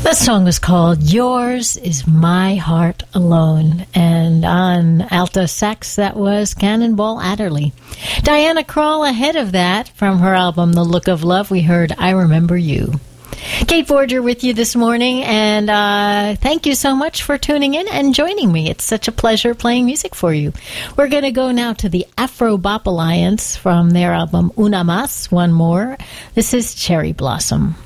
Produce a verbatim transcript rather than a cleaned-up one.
That song was called Yours Is My Heart Alone. And on alto sax, that was Cannonball Adderley. Diana Krall ahead of that, from her album The Look of Love, we heard I Remember You. Kate Forger with you this morning, and uh, thank you so much for tuning in and joining me. It's such a pleasure playing music for you. We're going to go now to the Afro Bop Alliance from their album Una Mas, One More. This is Cherry Blossom.